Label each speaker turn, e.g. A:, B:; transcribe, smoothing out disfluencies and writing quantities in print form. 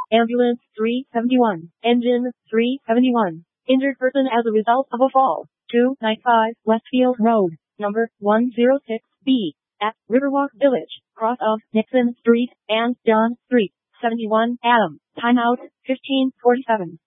A: Ambulance 371. Engine 371. Injured person as a result of a fall. 295 Westfield Road, number 106B, at Riverwalk Village, cross of Nixon Street and John Street. 71 Adam. Timeout 15:47.